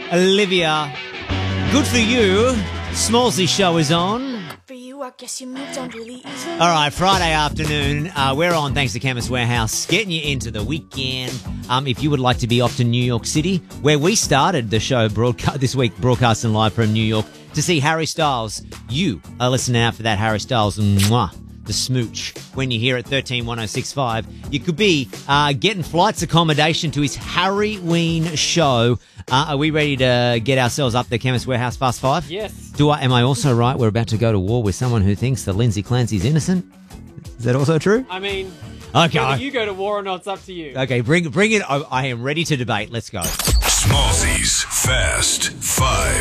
Olivia. Good for you. Smallsy show is on. For you, I guess you moved on really easy. All right, Friday afternoon. We're on thanks to Chemist Warehouse, getting you into the weekend. If you would like to be off to New York City, where we started the show this week, broadcasting live from New York, to see Harry Styles, you are listening out for that Harry Styles, mwah, the smooch. When you hear it, 131065, you could be getting flights accommodation to his Harryween show. Are we ready to get ourselves up the Chemist Warehouse Fast Five? Yes. Am I also right? We're about to go to war with someone who thinks that Lindsay Clancy's innocent. Is that also true? I mean, okay. whether you go to war or not, it's up to you. Okay, bring it. I am ready to debate. Let's go. Smallzy's Fast Five.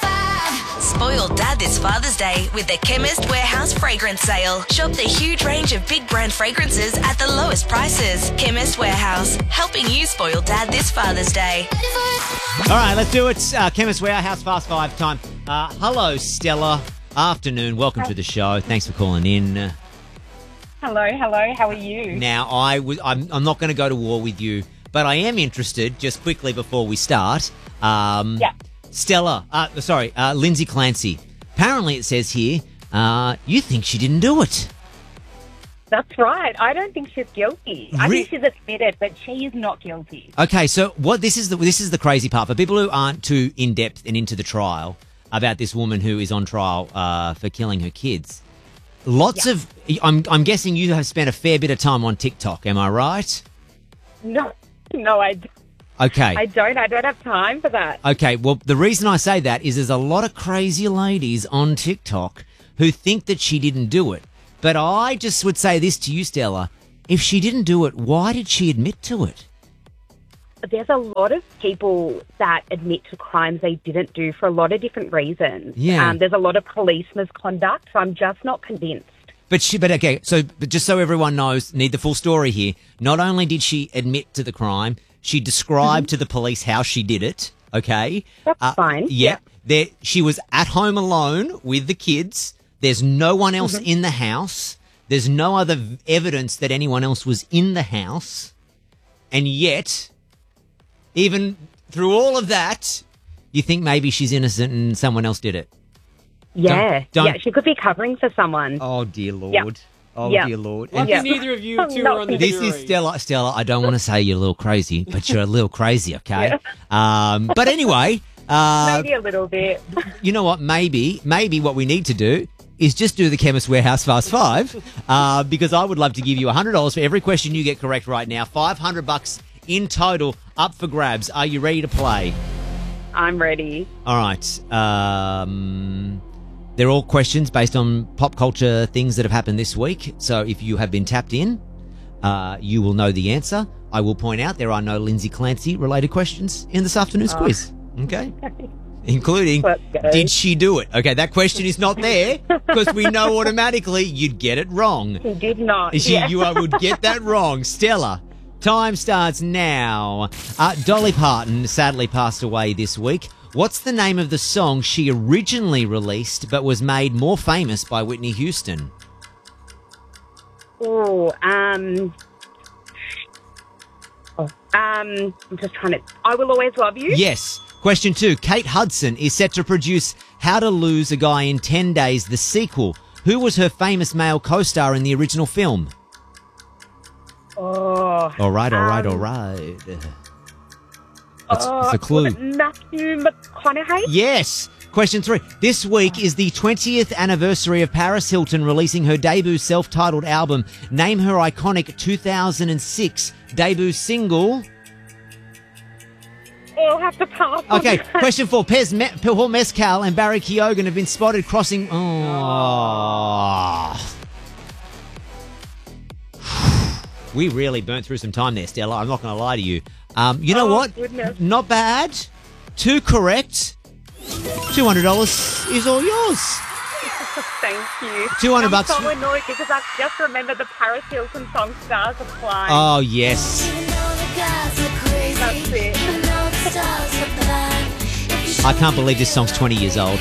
Spoil Dad this Father's Day with the Chemist Warehouse fragrance sale. Shop the huge range of big brand fragrances at the lowest prices. Chemist Warehouse, helping you spoil Dad this Father's Day. All right, let's do it. Chemist Warehouse Fast Five time. Hello, Stella. Afternoon. Welcome to the show. Thanks for calling in. Hello. How are you? Now, I'm not going to go to war with you, but I am interested, just quickly before we start. Yeah. Stella, Lindsay Clancy. Apparently it says here, you think she didn't do it. That's right. I don't think she's guilty. I think she's admitted, but she is not guilty. Okay, so this is the crazy part for people who aren't too in depth and into the trial about this woman who is on trial for killing her kids. I'm guessing you have spent a fair bit of time on TikTok. Am I right? No, I don't. Okay. I don't have time for that. Okay, well, the reason I say that is there's a lot of crazy ladies on TikTok who think that she didn't do it. But I just would say this to you, Stella. If she didn't do it, why did she admit to it? There's a lot of people that admit to crimes they didn't do for a lot of different reasons. Yeah. There's a lot of police misconduct, so I'm just not convinced. But just so everyone knows, need the full story here. Not only did she admit to the crime, she described to the police how she did it. Okay, That's fine. Yep. She was at home alone with the kids. There's no one else in the house. There's no other evidence that anyone else was in the house, and yet, even through all of that, you think maybe she's innocent and someone else did it. Yeah, she could be covering for someone. Oh dear Lord. Yep. Oh, Yep. dear Lord. Lucky neither of you two are on the This jury. is Stella. Stella, I don't want to say you're a little crazy, but you're a little crazy, okay? But anyway. Maybe a little bit. You know what? Maybe what we need to do is just do the Chemist Warehouse Fast Five, because I would love to give you $100 for every question you get correct right now. $500 in total up for grabs. Are you ready to play? I'm ready. All right. They're all questions based on pop culture things that have happened this week. So if you have been tapped in, you will know the answer. I will point out there are no Lindsay Clancy related questions in this afternoon's quiz. Okay? Including, did she do it? Okay, that question is not there because we know automatically you'd get it wrong. She did not. You would get that wrong. Stella, time starts now. Dolly Parton sadly passed away this week. What's the name of the song she originally released but was made more famous by Whitney Houston? I'm just trying to... I Will Always Love You? Yes. Question 2. Kate Hudson is set to produce How to Lose a Guy in 10 Days, the sequel. Who was her famous male co-star in the original film? All right. That's a clue. Matthew McConaughey? Yes. Question 3. This week is the 20th anniversary of Paris Hilton releasing her debut self-titled album. Name her iconic 2006 debut single. I'll have to pass. Okay, question 4. Paul Mescal and Barry Keoghan have been spotted crossing... Oh. We really burnt through some time there, Stella. I'm not going to lie to you. You know what? Goodness. Not bad. 2 correct. $200 is all yours. Thank you. $200. I'm so annoyed because I just remember the Paris Hilton song Stars Apply. Oh, yes. That's it. I can't believe this song's 20 years old.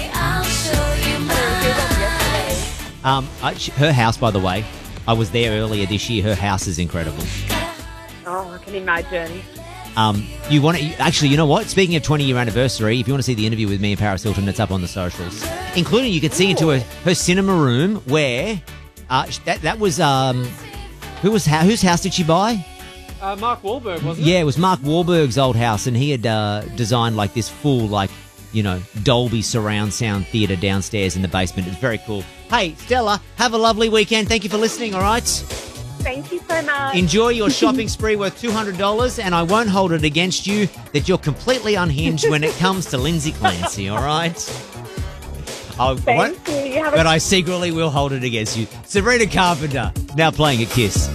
Her house, by the way, I was there earlier this year. Her house is incredible. Oh, I can imagine. You want to actually, you know what? Speaking of 20-year anniversary, if you want to see the interview with me and Paris Hilton, it's up on the socials. Including, you could see into her cinema room where that was whose house did she buy? Mark Wahlberg, wasn't it? Yeah, it was Mark Wahlberg's old house, and he had designed like this full Dolby surround sound theatre downstairs in the basement. It's very cool. Hey, Stella, have a lovely weekend. Thank you for listening, all right? Thank you so much. Enjoy your shopping spree worth $200, and I won't hold it against you that you're completely unhinged when it comes to Lindsay Clancy, all right? Thank you. But I secretly will hold it against you. Sabrina Carpenter, now playing at KISS.